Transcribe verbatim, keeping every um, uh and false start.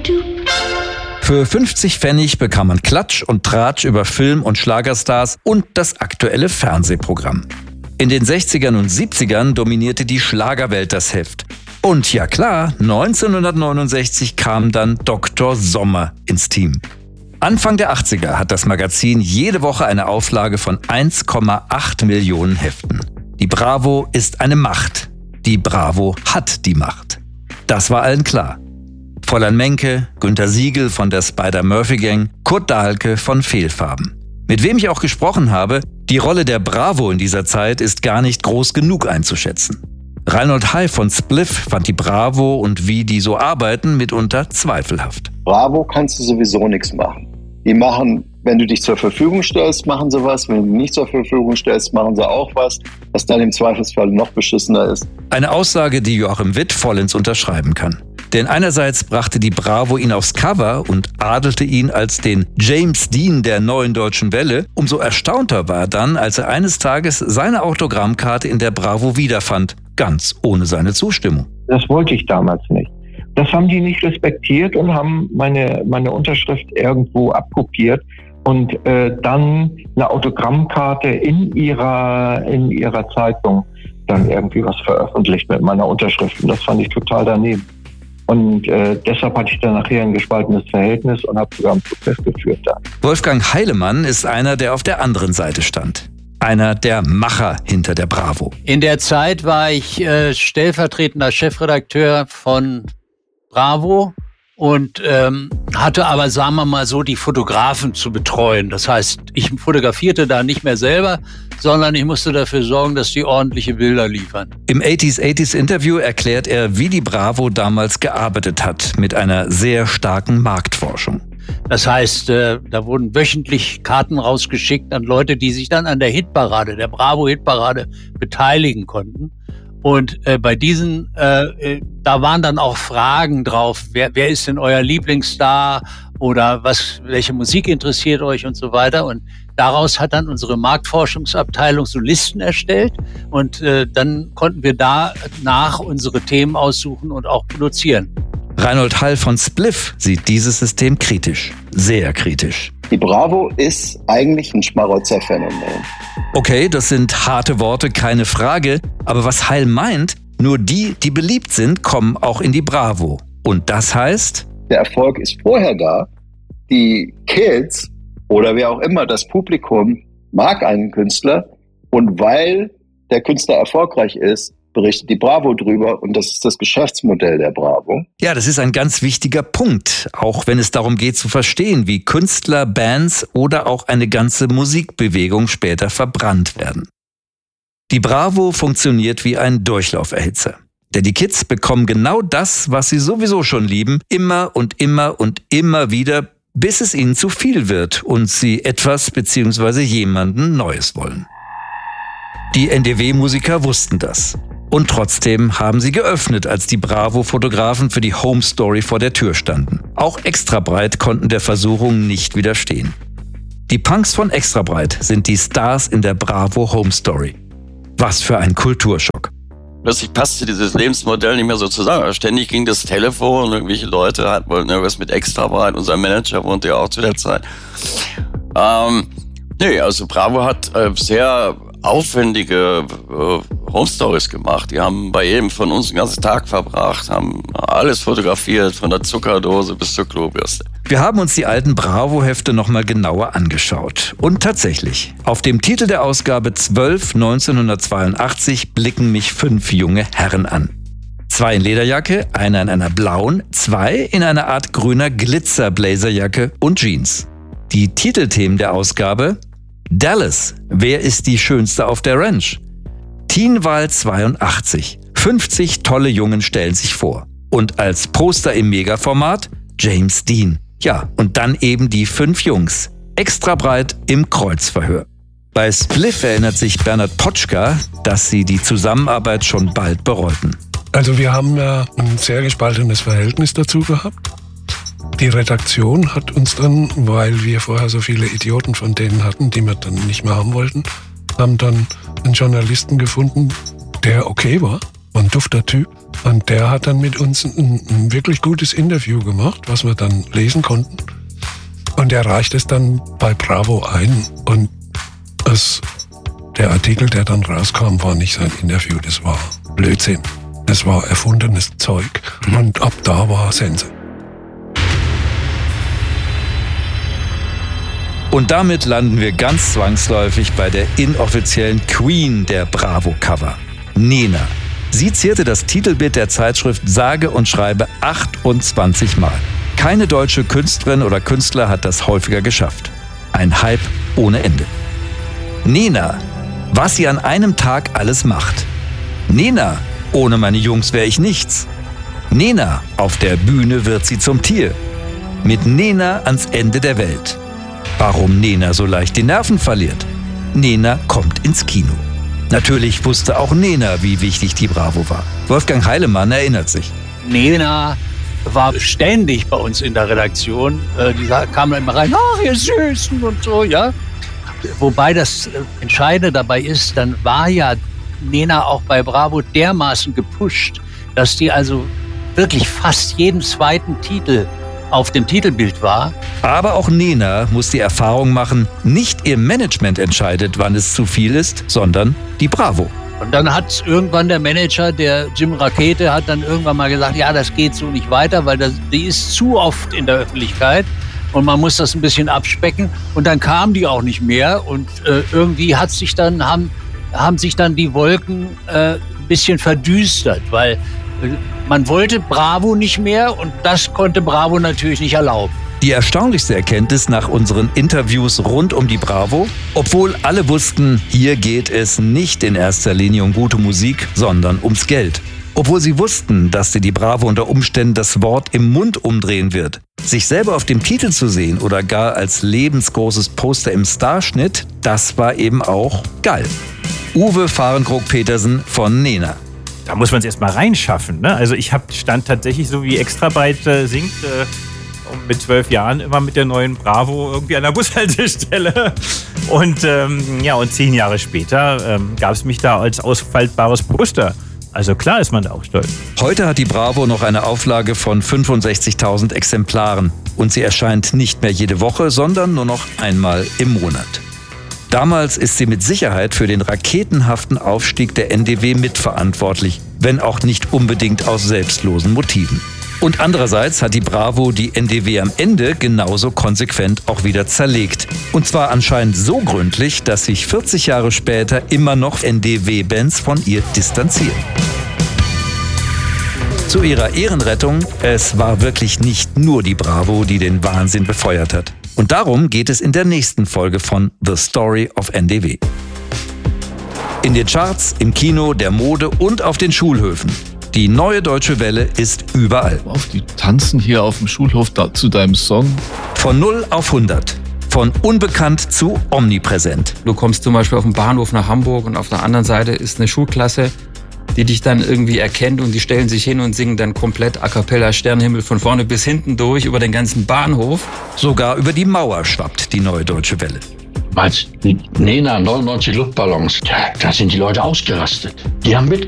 Für fünfzig Pfennig bekam man Klatsch und Tratsch über Film- und Schlagerstars und das aktuelle Fernsehprogramm. In den sechzigern und siebzigern dominierte die Schlagerwelt das Heft. Und ja klar, neunzehnhundertneunundsechzig kam dann Doktor Sommer ins Team. Anfang der achtziger hat das Magazin jede Woche eine Auflage von eins Komma acht Millionen Heften. Die Bravo ist eine Macht. Die Bravo hat die Macht. Das war allen klar. Fräulein Menke, Günter Siegel von der Spider-Murphy-Gang, Kurt Dahlke von Fehlfarben. Mit wem ich auch gesprochen habe, die Rolle der Bravo in dieser Zeit ist gar nicht groß genug einzuschätzen. Reinhold Hay von Spliff fand die Bravo und wie die so arbeiten mitunter zweifelhaft. Bravo kannst du sowieso nichts machen. Die machen, wenn du dich zur Verfügung stellst, machen sie was. Wenn du dich nicht zur Verfügung stellst, machen sie auch was, was dann im Zweifelsfall noch beschissener ist. Eine Aussage, die Joachim Witt vollends unterschreiben kann. Denn einerseits brachte die Bravo ihn aufs Cover und adelte ihn als den James Dean der neuen deutschen Welle. Umso erstaunter war er dann, als er eines Tages seine Autogrammkarte in der Bravo wiederfand, ganz ohne seine Zustimmung. Das wollte ich damals nicht. Das haben die nicht respektiert und haben meine, meine Unterschrift irgendwo abkopiert und äh, dann eine Autogrammkarte in ihrer, in ihrer Zeitung dann irgendwie was veröffentlicht mit meiner Unterschrift. Und das fand ich total daneben. Und äh, deshalb hatte ich dann nachher ein gespaltenes Verhältnis und habe sogar einen Prozess geführt da. Wolfgang Heilemann ist einer, der auf der anderen Seite stand. Einer der Macher hinter der Bravo. In der Zeit war ich äh, stellvertretender Chefredakteur von Bravo und ähm, hatte aber, sagen wir mal so, die Fotografen zu betreuen. Das heißt, ich fotografierte da nicht mehr selber, sondern ich musste dafür sorgen, dass die ordentliche Bilder liefern. Im achtziger achtziger Interview erklärt er, wie die Bravo damals gearbeitet hat, mit einer sehr starken Marktforschung. Das heißt, äh, da wurden wöchentlich Karten rausgeschickt an Leute, die sich dann an der Hitparade, der Bravo-Hitparade, beteiligen konnten. Und äh, bei diesen, äh, da waren dann auch Fragen drauf, wer, wer ist denn euer Lieblingsstar oder was, welche Musik interessiert euch und so weiter. Und daraus hat dann unsere Marktforschungsabteilung so Listen erstellt und äh, dann konnten wir danach unsere Themen aussuchen und auch produzieren. Reinhold Hall von Spliff sieht dieses System kritisch, sehr kritisch. Die Bravo ist eigentlich ein Schmarotzerphänomen. Okay, das sind harte Worte, keine Frage. Aber was Heil meint, nur die, die beliebt sind, kommen auch in die Bravo. Und das heißt? Der Erfolg ist vorher da. Die Kids oder wer auch immer, das Publikum mag einen Künstler. Und weil der Künstler erfolgreich ist, berichtet die Bravo drüber und das ist das Geschäftsmodell der Bravo. Ja, das ist ein ganz wichtiger Punkt, auch wenn es darum geht zu verstehen, wie Künstler, Bands oder auch eine ganze Musikbewegung später verbrannt werden. Die Bravo funktioniert wie ein Durchlauferhitzer. Denn die Kids bekommen genau das, was sie sowieso schon lieben, immer und immer und immer wieder, bis es ihnen zu viel wird und sie etwas bzw. jemanden Neues wollen. Die N D W-Musiker wussten das. Und trotzdem haben sie geöffnet, als die Bravo-Fotografen für die Home Story vor der Tür standen. Auch Extrabreit konnten der Versuchung nicht widerstehen. Die Punks von Extrabreit sind die Stars in der Bravo Home Story. Was für ein Kulturschock. Plötzlich passte dieses Lebensmodell nicht mehr so zusammen. Ständig ging das Telefon und irgendwelche Leute hatten wollten irgendwas mit Extrabreit. Unser Manager wohnte ja auch zu der Zeit. Ähm, nee, also Bravo hat äh, sehr aufwendige äh, Home Stories gemacht. Die haben bei jedem von uns den ganzen Tag verbracht, haben alles fotografiert, von der Zuckerdose bis zur Klobürste. Wir haben uns die alten Bravo-Hefte nochmal genauer angeschaut. Und tatsächlich, auf dem Titel der Ausgabe zwölf neunzehnhundertzweiundachtzig blicken mich fünf junge Herren an. Zwei in Lederjacke, einer in einer blauen, zwei in einer Art grüner Glitzer-Blazerjacke und Jeans. Die Titelthemen der Ausgabe: Dallas, wer ist die Schönste auf der Ranch? Teenwahl zweiundachtzig, fünfzig tolle Jungen stellen sich vor. Und als Poster im Megaformat James Dean. Ja, und dann eben die fünf Jungs. Extrabreit im Kreuzverhör. Bei Spliff erinnert sich Bernhard Potschka, dass sie die Zusammenarbeit schon bald bereuten. Also wir haben ja ein sehr gespaltenes Verhältnis dazu gehabt. Die Redaktion hat uns dann, weil wir vorher so viele Idioten von denen hatten, die wir dann nicht mehr haben wollten, haben dann einen Journalisten gefunden, der okay war, war ein dufter Typ, Und der hat dann mit uns ein, ein wirklich gutes Interview gemacht, was wir dann lesen konnten. Und er reicht es dann bei Bravo ein. Und es, der Artikel, der dann rauskam, war nicht sein Interview, das war Blödsinn. Das war erfundenes Zeug. Und ab da war Sense. Und damit landen wir ganz zwangsläufig bei der inoffiziellen Queen der Bravo-Cover, Nena. Sie zierte das Titelbild der Zeitschrift sage und schreibe achtundzwanzig Mal. Keine deutsche Künstlerin oder Künstler hat das häufiger geschafft. Ein Hype ohne Ende. Nena, was sie an einem Tag alles macht. Nena, ohne meine Jungs wäre ich nichts. Nena, auf der Bühne wird sie zum Tier. Mit Nena ans Ende der Welt. Warum Nena so leicht die Nerven verliert? Nena kommt ins Kino. Natürlich wusste auch Nena, wie wichtig die Bravo war. Wolfgang Heilemann erinnert sich. Nena war ständig bei uns in der Redaktion. Die kam dann immer rein, ach, ihr Süßen und so, ja. Wobei das Entscheidende dabei ist, dann war ja Nena auch bei Bravo dermaßen gepusht, dass die also wirklich fast jeden zweiten Titel auf dem Titelbild war. Aber auch Nena muss die Erfahrung machen, nicht ihr Management entscheidet, wann es zu viel ist, sondern die Bravo. Und dann hat irgendwann der Manager, der Jim Rakete, hat dann irgendwann mal gesagt, ja, das geht so nicht weiter, weil das, die ist zu oft in der Öffentlichkeit und man muss das ein bisschen abspecken. Und dann kam die auch nicht mehr und äh, irgendwie hat sich dann, haben, haben sich dann die Wolken äh, ein bisschen verdüstert, weil äh, man wollte Bravo nicht mehr und das konnte Bravo natürlich nicht erlauben. Die erstaunlichste Erkenntnis nach unseren Interviews rund um die Bravo, obwohl alle wussten, hier geht es nicht in erster Linie um gute Musik, sondern ums Geld. Obwohl sie wussten, dass sie die Bravo unter Umständen das Wort im Mund umdrehen wird. Sich selber auf dem Titel zu sehen oder gar als lebensgroßes Poster im Starschnitt, das war eben auch geil. Uwe Fahrenkrog-Petersen von Nena. Da muss man es erst mal reinschaffen. Ne? Also ich hab, stand tatsächlich, so wie Extrabreit äh, singt, äh, mit zwölf Jahren immer mit der neuen Bravo irgendwie an der Bushaltestelle. Und ähm, ja, und zehn Jahre später ähm, gab es mich da als ausfaltbares Poster. Also klar ist man da auch stolz. Heute hat die Bravo noch eine Auflage von fünfundsechzigtausend Exemplaren. Und sie erscheint nicht mehr jede Woche, sondern nur noch einmal im Monat. Damals ist sie mit Sicherheit für den raketenhaften Aufstieg der N D W mitverantwortlich, wenn auch nicht unbedingt aus selbstlosen Motiven. Und andererseits hat die Bravo die N D W am Ende genauso konsequent auch wieder zerlegt. Und zwar anscheinend so gründlich, dass sich vierzig Jahre später immer noch N D W-Bands von ihr distanzieren. Zu ihrer Ehrenrettung, es war wirklich nicht nur die Bravo, die den Wahnsinn befeuert hat. Und darum geht es in der nächsten Folge von The Story of N D W. In den Charts, im Kino, der Mode und auf den Schulhöfen. Die neue Deutsche Welle ist überall. Die tanzen hier auf dem Schulhof da, zu deinem Song. Von null auf hundert. Von unbekannt zu omnipräsent. Du kommst zum Beispiel auf den Bahnhof nach Hamburg und auf der anderen Seite ist eine Schulklasse, die dich dann irgendwie erkennt und die stellen sich hin und singen dann komplett a cappella Sternenhimmel von vorne bis hinten durch über den ganzen Bahnhof. Sogar über die Mauer schwappt die neue Deutsche Welle. Als Nena neunundneunzig Luftballons, da, da sind die Leute ausgerastet. Die haben mit